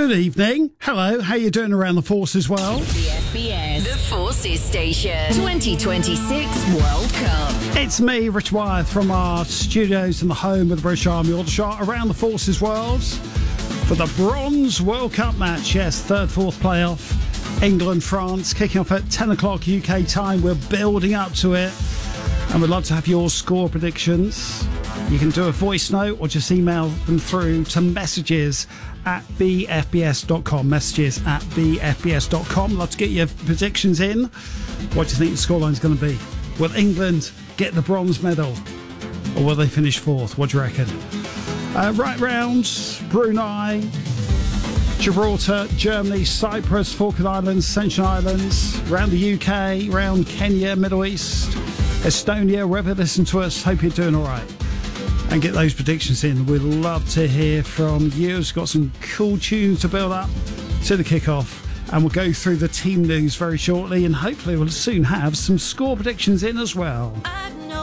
Good evening. Hello, how you doing around the Forces world? The FBS, the Forces Station, 2026 World Cup. It's me, Rich Wyeth, from our studios in the home of the British Army Aldershot around the Forces world for the Bronze World Cup match. Yes, third, fourth playoff. England, France, kicking off at 10 o'clock UK time. We're building up to it, and we'd love to have your score predictions. You can do a voice note or just email them through to messages@bfbs.com. Messages@bfbs.com. Love to get your predictions in. What do you think the scoreline's going to be? Will England get the bronze medal, or will they finish fourth? What do you reckon? Right round, Brunei, Gibraltar, Germany, Cyprus, Falkland Islands, Ascension Islands, round the UK, round Kenya, Middle East, Estonia, wherever listen to us. Hope you're doing all right. And get those predictions in. We'd love to hear from you. We've got some cool tunes to build up to the kickoff, and we'll go through the team news very shortly, and hopefully we'll soon have some score predictions in as well.